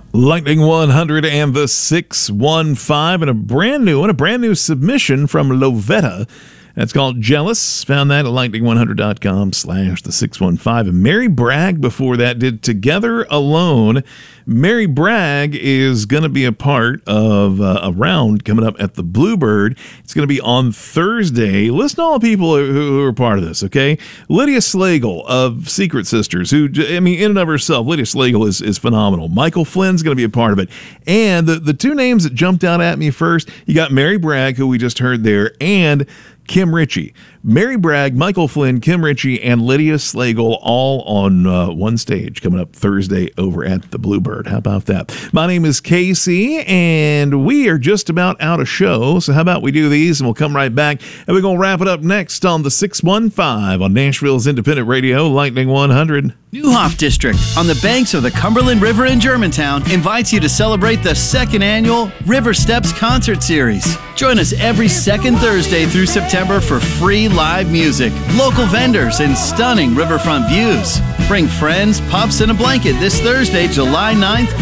Lightning 100 and the 615, and a brand new submission from Lovetta. That's called Jealous. Found that at lightning100.com/the615. And Mary Bragg before that did Together Alone. Mary Bragg is going to be a part of a round coming up at the Bluebird. It's going to be on Thursday. Listen to all the people who are part of this, okay? Lydia Slagle of Secret Sisters, who, I mean, in and of herself, Lydia Slagle is phenomenal. Michael Flynn's going to be a part of it. And the two names that jumped out at me first, you got Mary Bragg, who we just heard there, and Kim Ritchie. Mary Bragg, Michael Flynn, Kim Ritchie, and Lydia Slagle all on one stage coming up Thursday over at the Bluebird. How about that? My name is Casey, and we are just about out of show, so how about we do these, and we'll come right back, and we're going to wrap it up next on the 615 on Nashville's Independent Radio, Lightning 100. Neuhoff District, on the banks of the Cumberland River in Germantown, invites you to celebrate the second annual River Steps Concert Series. Join us every second Thursday through September for free live music, local vendors, and stunning riverfront views. Bring friends, pups, and a blanket this Thursday, July 9th